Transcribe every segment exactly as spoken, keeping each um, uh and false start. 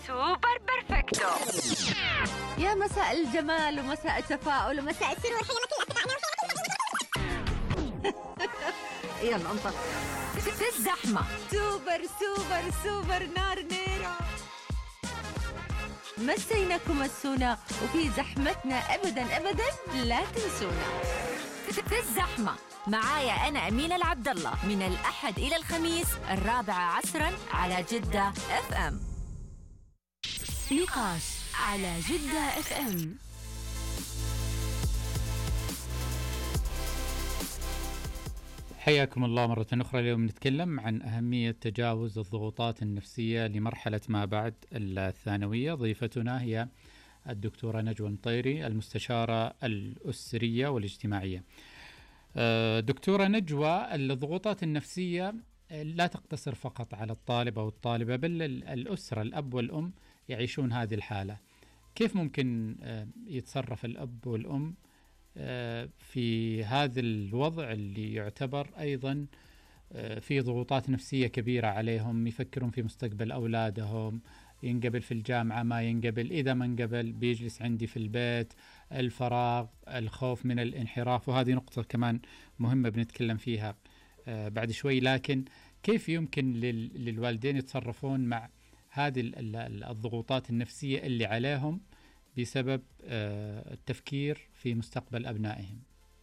سوبر بيرفكتو. يا مساء الجمال ومساء التفاؤل ومساء السرور. يلا انطلق في الزحمة. سوبر سوبر سوبر نار نيرة. مسيناكم السونا وفي زحمتنا أبدا أبدا لا تنسونا. في الزحمة معايا أنا أمينة العبد الله من الأحد إلى الخميس الرابعة عصرا على جدة اف ام. نقاش على جدة اف ام. حياكم الله مرة أخرى. اليوم نتكلم عن أهمية تجاوز الضغوطات النفسية لمرحلة ما بعد الثانوية. ضيفتنا هي الدكتورة نجوى المطيري المستشارة الأسرية والاجتماعية. دكتورة نجوى، الضغوطات النفسية لا تقتصر فقط على الطالب أو الطالبة، بل الأسرة، الأب والأم يعيشون هذه الحالة. كيف ممكن يتصرف الأب والأم في هذا الوضع اللي يعتبر أيضا في ضغوطات نفسية كبيرة عليهم؟ يفكرون في مستقبل أولادهم، ينقبل في الجامعة ما ينقبل، إذا ما انقبل بيجلس عندي في البيت، الفراغ، الخوف من الانحراف. وهذه نقطة كمان مهمة بنتكلم فيها بعد شوي. لكن كيف يمكن للوالدين يتصرفون مع هذه الضغوطات النفسية اللي عليهم بسبب التفكير في مستقبل أبنائهم؟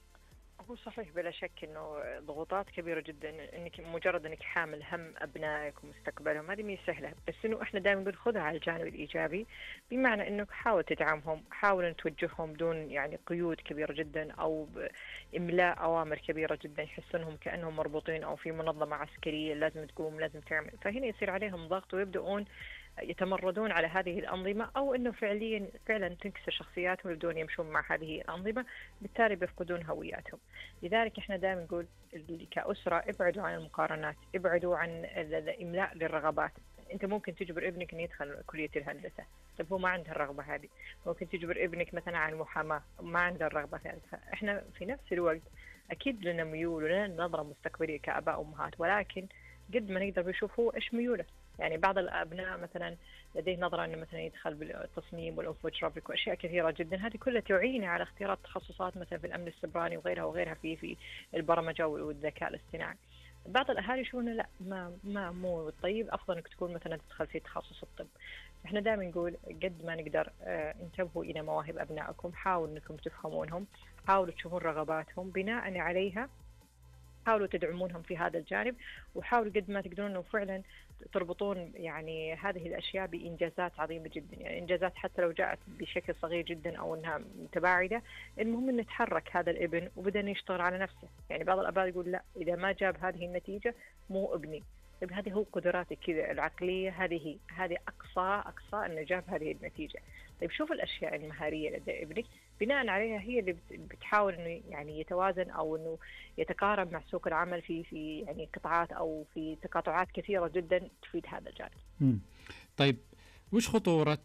هو صحيح بلا شك انه ضغوطات كبيره جدا، انك مجرد انك حامل هم ابنائك ومستقبلهم هذه مي سهله، بس انه احنا دائما نقول خذها على الجانب الايجابي، بمعنى انك حاول تدعمهم، حاول ان توجههم دون يعني قيود كبيره جدا او املاء اوامر كبيره جدا يحسونهم كانهم مربوطين او في منظمه عسكريه لازم تقوم لازم تعمل، فهنا يصير عليهم ضغط ويبدأون يتمردون على هذه الأنظمة، أو أنه فعليا فعلا تنكسر شخصياتهم ويبدون يمشون مع هذه الأنظمة، بالتالي بيفقدون هوياتهم. لذلك إحنا دائما نقول كأسرة ابعدوا عن المقارنات، ابعدوا عن الإملاء للرغبات. أنت ممكن تجبر ابنك أن يدخل كلية الهندسة، طيب هو ما عنده الرغبة هذه. ممكن تجبر ابنك مثلا عن المحاماة، ما عنده الرغبة هذه. إحنا في نفس الوقت أكيد لنا ميول ولنا نظرة مستقبلية كآباء وأمهات، ولكن قد ما نقدر بنشوف هو إيش ميوله. يعني بعض الأبناء مثلا لديه نظرة أنه مثلا يدخل بالتصميم والإنفوجرافيك وأشياء كثيرة جدا، هذه كلها تعيني على اختيار تخصصات مثلا في الأمن السيبراني وغيرها وغيرها في في البرمجة والذكاء الاصطناعي. بعض الأهالي يشوفون لا ما ما مو طيب، أفضل إنك تكون مثلا تدخل في تخصص الطب. إحنا دائما نقول قد ما نقدر اه انتبهوا إلى مواهب أبنائكم، حاولوا إنكم تفهمونهم، حاولوا تشوفون رغباتهم، بناء عليها حاولوا تدعمونهم في هذا الجانب، وحاولوا قد ما تقدرون انه فعلا تربطون يعني هذه الاشياء بانجازات عظيمه جدا، يعني انجازات حتى لو جاءت بشكل صغير جدا او انها متباعده، المهم انه يتحرك هذا الابن وبدا يشتغل على نفسه. يعني بعض الاباء يقول لا اذا ما جاب هذه النتيجه مو ابني. طيب هذه هو قدراتك كذا العقليه، هذه هي هذه اقصى اقصى انه جاب هذه النتيجه. طيب شوف الاشياء المهاريه لدى ابنك، بناء عليها هي اللي بتحاول انه يعني يتوازن او انه يتقارب مع سوق العمل في في يعني قطاعات او في تقاطعات كثيره جدا تفيد هذا الجانب. مم. طيب وش خطوره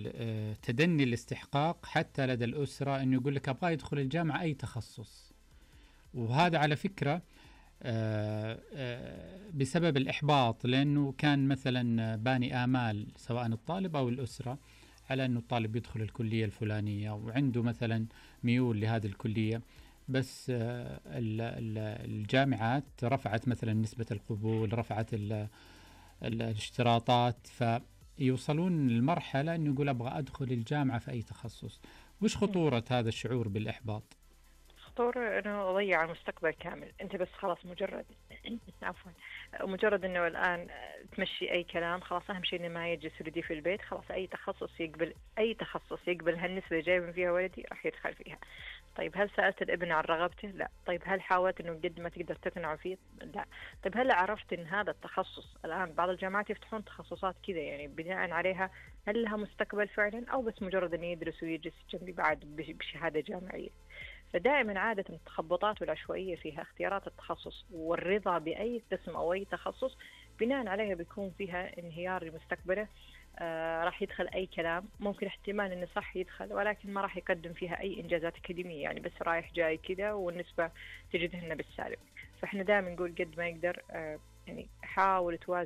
تدني الاستحقاق حتى لدى الاسره، انه يقول لك ابغى يدخل الجامعه اي تخصص؟ وهذا على فكره بسبب الإحباط، لأنه كان مثلا باني آمال سواء الطالب أو الأسرة على أنه الطالب يدخل الكلية الفلانية وعنده مثلا ميول لهذه الكلية، بس الجامعات رفعت مثلا نسبة القبول، رفعت الاشتراطات، فيوصلون للمرحلة أنه يقول أبغى أدخل الجامعة في أي تخصص. وش خطورة هذا الشعور بالإحباط؟ خطورة انه اضيع المستقبل كامل. انت بس خلاص مجرد عفوا مجرد انه الان تمشي اي كلام، خلاص اهم شيء انه ما يجلس ولدي في البيت، خلاص اي تخصص يقبل اي تخصص يقبل هالنسبة اللي جايب فيها ولدي راح يدخل فيها. طيب هل سألت الابن عن رغبته؟ لا. طيب هل حاولت انه قد ما تقدر تقنعه فيه؟ لا. طيب هل عرفت ان هذا التخصص الان بعض الجامعات يفتحون تخصصات كذا يعني بناء عليها هل لها مستقبل فعلا او بس مجرد انه يدرس ويجلس جنبي بعد بشهادة جامعية؟ فدائما عادة التخبطات والعشوائية فيها اختيارات التخصص والرضا بأي قسم أو أي تخصص بناء عليها بيكون فيها انهيار لمستقبله. آه راح يدخل أي كلام، ممكن احتمال إنه صح يدخل ولكن ما راح يقدم فيها أي إنجازات أكاديمية، يعني بس رايح جاي كذا والنسبة تجدهن بالسالب. فإحنا دائما نقول قد ما يقدر آه يعني حاول توازن